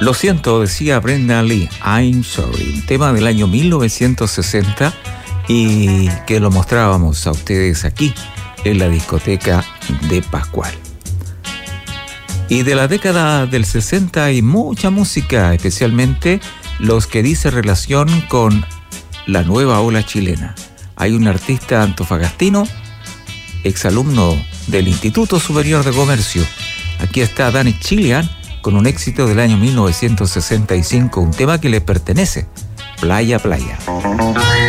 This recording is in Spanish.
Lo siento, decía Brenda Lee, I'm Sorry, un tema del año 1960 y que lo mostrábamos a ustedes aquí en la discoteca de Pascual. Y de la década del 60 hay mucha música, especialmente los que dicen relación con la nueva ola chilena. Hay un artista antofagastino, exalumno del Instituto Superior de Comercio. Aquí está Danny Chilean con un éxito del año 1965, un tema que le pertenece, Playa Playa.